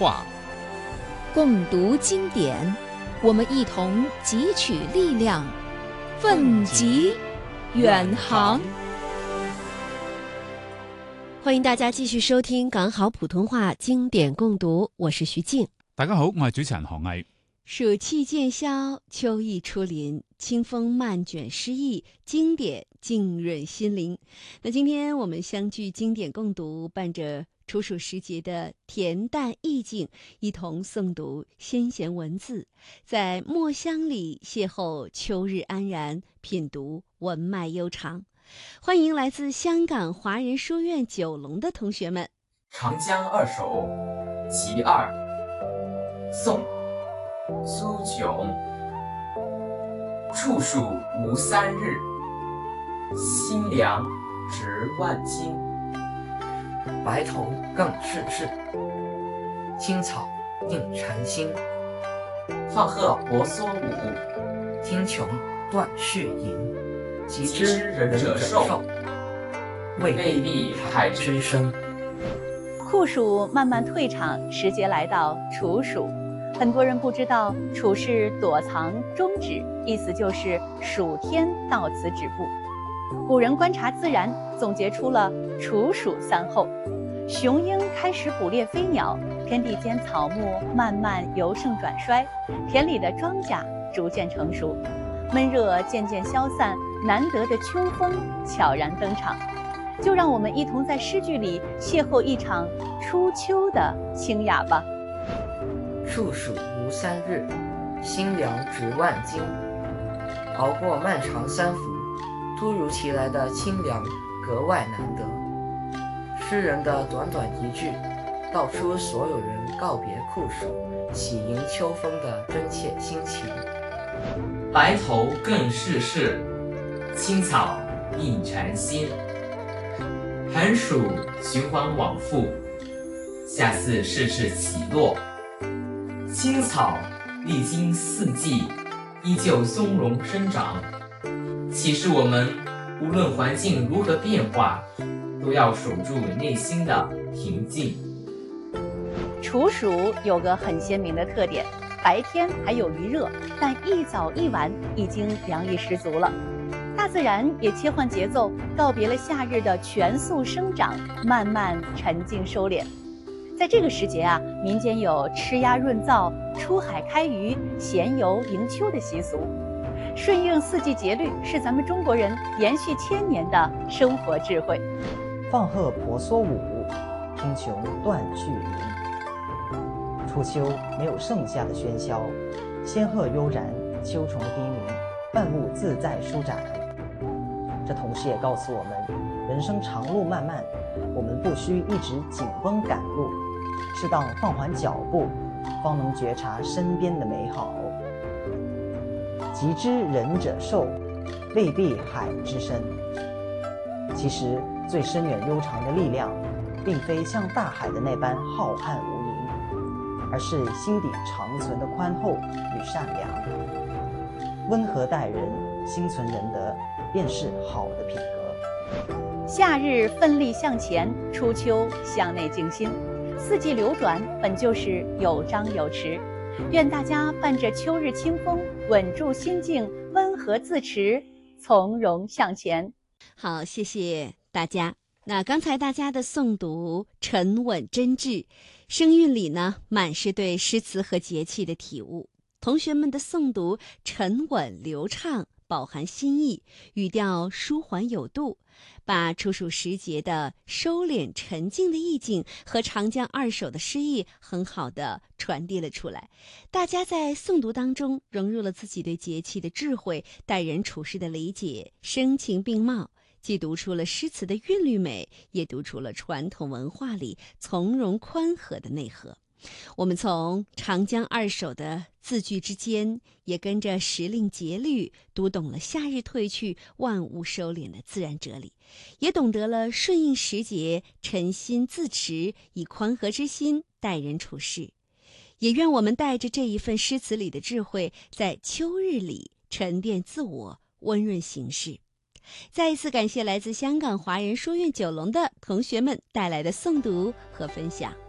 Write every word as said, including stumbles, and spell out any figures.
话， 共读经典，我们一同汲取力量，奋楫远航。 欢迎大家继续收听港好普通话经典共读，我是徐静。 大家好，我係主持人何毅。 暑氣漸消，秋意初臨，清風漫卷詩意，經典浸潤心靈。那今天我們相聚經典共讀，伴着處暑時節的恬淡意境，一同誦讀先賢文字，在墨香裡邂逅秋日安然，品讀文脈悠長。歡迎來自香港華人書院九龍的同學們。 長江二首其二，宋蘇炯。處暑無三日，新涼值萬金。 白頭更是事，青草映禪心。 放鶴婆娑舞， 聽窮斷續吟。 及之仁者壽，未必海之深。 酷暑慢慢退场，时节来到处暑。很多人不知道，处是躲藏终止，意思就是暑天到此止步。古人观察自然，总结出了处暑三候：雄鹰开始捕猎飞鸟，天地间草木慢慢由盛转衰，田里的庄稼逐渐成熟，闷热渐渐消散，难得的秋风悄然登场。就让我们一同在诗句里邂逅一场初秋的清雅吧。 处暑无三日，新凉值万金。熬过漫长三伏，突如其来的清凉格外难得。诗人的短短一句，道出所有人告别酷暑，喜迎秋风的真切心情。 白头更是事，青草映禅心。寒暑循环往复，夏四世事起落。青草历经四季，依旧松茸生长，启示我们无论环境如何变化，都要守住内心的平静。 处暑有个很鲜明的特点，白天还有余热，但一早一晚已经凉意十足了。大自然也切换节奏，告别了夏日的全速生长，慢慢沉静收敛。在这个时节啊，民间有吃鸭润燥、出海开渔、闲游迎秋的习俗，顺应四季节律是咱们中国人延续千年的生活智慧。 放鹤婆娑舞，听穷断续吟。初秋没有盛夏的喧嚣，仙鹤悠然，秋虫低鸣，万物自在舒展。这同时也告诉我们，人生长路漫漫，我们不需一直紧绷赶路，适当放缓脚步，方能觉察身边的美好。及之仁者寿，未必海之深。其实最深远悠长的力量，并非像大海的那般浩瀚无垠，而是心底长存的宽厚与善良。温和待人，心存仁德，便是好的品格。 夏日奋力向前，初秋向内静心。四季流转本就是有章有弛，愿大家伴着秋日清风，稳住心境，温和自持，从容向前。 好，谢谢大家。那刚才大家的诵读沉稳真挚，声韵里呢满是对诗词和节气的体悟。同学们的诵读沉稳流畅，饱含心意，语调舒缓有度，把处暑时节的收敛沉静的意境和长江二首的诗意很好地传递了出来。大家在诵读当中融入了自己对节气的智慧，待人处事的理解，声情并茂，既读出了诗词的韵律美，也读出了传统文化里从容宽和的内核。我们从长江二首的字句之间，也跟着时令节律读懂了夏日退去，万物收敛的自然哲理，也懂得了顺应时节，沉心自持，以宽和之心待人处事。也愿我们带着这一份诗词里的智慧，在秋日里沉淀自我，温润行事。再一次感谢来自香港华人书院九龙的同学们带来的诵读和分享。